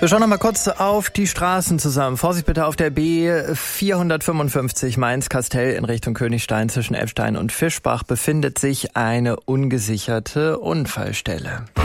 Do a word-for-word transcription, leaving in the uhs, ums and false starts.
Wir schauen noch mal kurz auf die Straßen zusammen. Vorsicht bitte auf der B vierhundertfünfundfünfzig Mainz-Kastell in Richtung Königstein zwischen Eppstein und Fischbach befindet sich eine ungesicherte Unfallstelle.